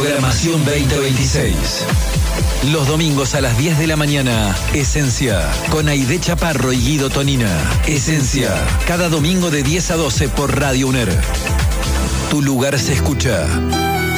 Programación 2026. Los domingos a las 10 de la mañana, Esencia, con Aide Chaparro y Guido Tonina. Esencia, cada domingo de 10 a 12 por Radio UNER. Tu lugar se escucha.